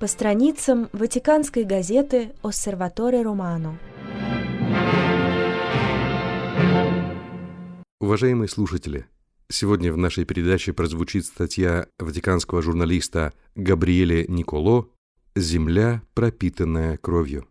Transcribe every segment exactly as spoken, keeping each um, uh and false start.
По страницам Ватиканской газеты «Оссерваторе Романо». Уважаемые слушатели, сегодня в нашей передаче прозвучит статья ватиканского журналиста Габриэле Николо «Земля, пропитанная кровью».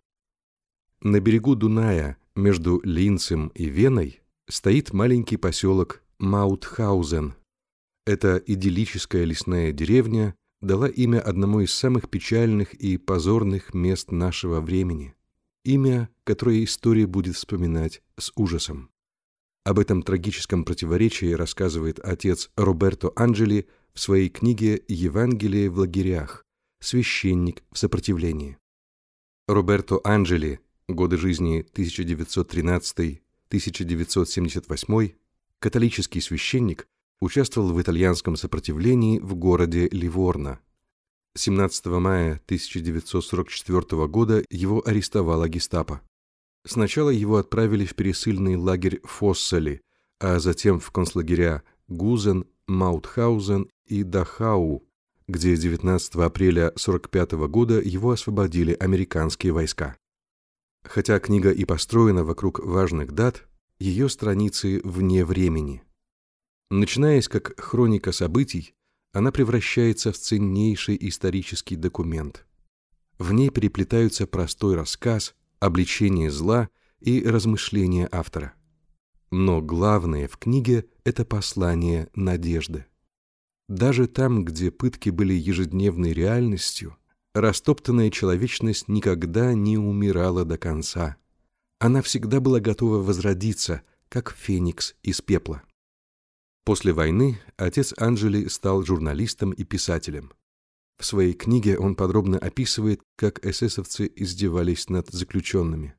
На берегу Дуная, между Линцем и Веной, стоит маленький поселок Маутхаузен. Эта идиллическая лесная деревня дала имя одному из самых печальных и позорных мест нашего времени, имя, которое история будет вспоминать с ужасом. Об этом трагическом противоречии рассказывает отец Роберто Анджели в своей книге «Евангелие в лагерях. Священник в сопротивлении». Роберто Анджели, годы жизни тысяча девятьсот тринадцатый — тысяча девятьсот семьдесят восьмой, католический священник, участвовал в итальянском сопротивлении в городе Ливорно. семнадцатого мая тысяча девятьсот сорок четвёртого года его арестовала гестапо. Сначала его отправили в пересыльный лагерь Фоссали, а затем в концлагеря Гузен, Маутхаузен и Дахау, где девятнадцатого апреля сорок пятого года его освободили американские войска. Хотя книга и построена вокруг важных дат, ее страницы вне времени. Начинаясь как хроника событий, она превращается в ценнейший исторический документ. В ней переплетаются простой рассказ, обличение зла и размышления автора. Но главное в книге – это послание надежды. Даже там, где пытки были ежедневной реальностью, растоптанная человечность никогда не умирала до конца. Она всегда была готова возродиться, как феникс из пепла. После войны отец Анджели стал журналистом и писателем. В своей книге он подробно описывает, как эсэсовцы издевались над заключенными.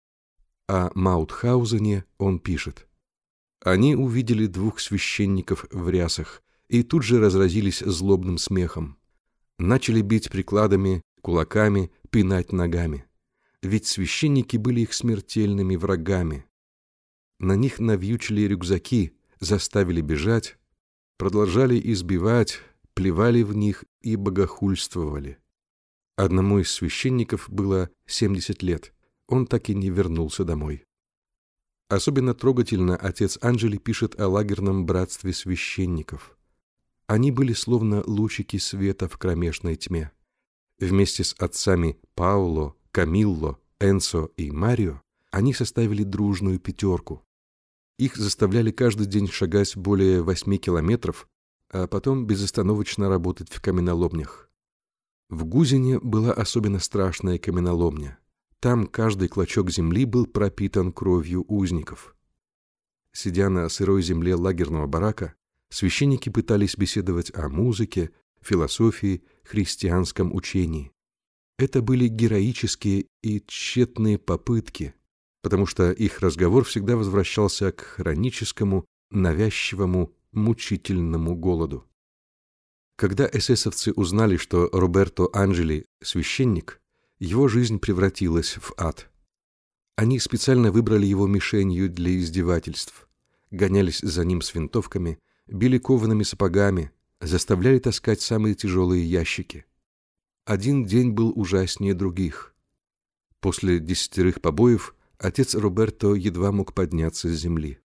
О Маутхаузене он пишет: «Они увидели двух священников в рясах и тут же разразились злобным смехом. Начали бить прикладами, кулаками, пинать ногами. Ведь священники были их смертельными врагами. На них навьючили рюкзаки, заставили бежать, продолжали избивать, плевали в них и богохульствовали. Одному из священников было семьдесят лет, он так и не вернулся домой». Особенно трогательно отец Анджели пишет о лагерном братстве священников. Они были словно лучики света в кромешной тьме. Вместе с отцами Пауло, Камилло, Энцо и Марио они составили дружную пятерку. Их заставляли каждый день шагать более восьми километров, а потом безостановочно работать в каменоломнях. В Гузене была особенно страшная каменоломня. Там каждый клочок земли был пропитан кровью узников. Сидя на сырой земле лагерного барака, священники пытались беседовать о музыке, философии, христианском учении. Это были героические и тщетные попытки, потому что их разговор всегда возвращался к хроническому, навязчивому, мучительному голоду. Когда эсэсовцы узнали, что Роберто Анджели – священник, его жизнь превратилась в ад. Они специально выбрали его мишенью для издевательств, гонялись за ним с винтовками, били коваными сапогами, заставляли таскать самые тяжелые ящики. Один день был ужаснее других. После десятерых побоев отец Роберто едва мог подняться с земли.